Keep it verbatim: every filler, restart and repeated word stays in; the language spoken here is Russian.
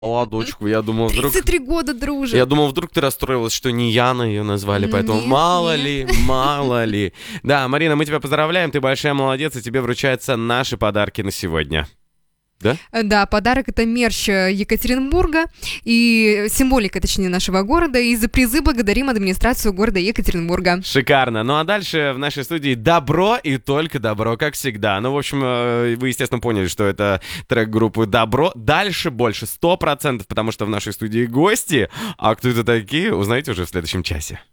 Молодочку, я думал, вдруг... тридцать три года дружим. Я думал, вдруг ты расстроилась, что не Яна ее назвали, поэтому Нет, мало нет. ли, мало ли. Да, Марина, мы тебя поздравляем, ты большая молодец, и тебе вручаются наши подарки на сегодня. Да? Да, подарок — это мерч э, Екатеринбурга и символика, точнее, нашего города. И за призы благодарим администрацию города Екатеринбурга. Шикарно. Ну а дальше в нашей студии добро и только добро, как всегда. Ну, в общем, э, вы, естественно, поняли, что это трек группы «Добро». Дальше больше, сто процентов, потому что в нашей студии гости. А кто это такие, узнаете уже в следующем часе.